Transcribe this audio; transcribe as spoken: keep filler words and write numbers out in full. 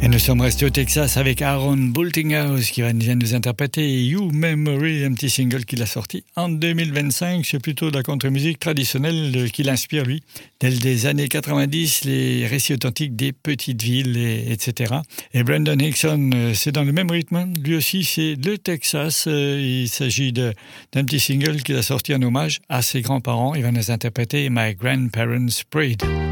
Et nous sommes restés au Texas avec Aaron Boltinghouse qui vient nous interpréter You Memory, un petit single qu'il a sorti en deux mille vingt-cinq. C'est plutôt de la contre-musique traditionnelle qui l'inspire, lui. Dès les années quatre-vingt-dix, les récits authentiques des petites villes, et, etc. Et Brandon Hickson, c'est dans le même rythme. Lui aussi, c'est le Texas. Il s'agit de, d'un petit single qu'il a sorti en hommage à ses grands-parents. Il va nous interpréter My Grandparents Prayed.